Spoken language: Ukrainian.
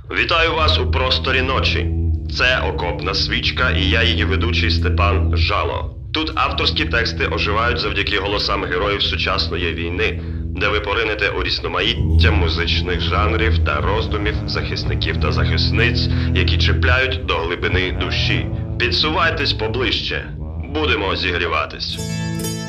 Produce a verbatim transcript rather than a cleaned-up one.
Вітаю вас у просторі ночі. Це окопна свічка і я її ведучий Степан Жало. Тут авторські тексти оживають завдяки голосам героїв сучасної війни, де ви поринете у різноманіття музичних жанрів та роздумів захисників та захисниць, які чіпляють до глибини душі. Підсувайтесь поближче. Будемо зігріватись.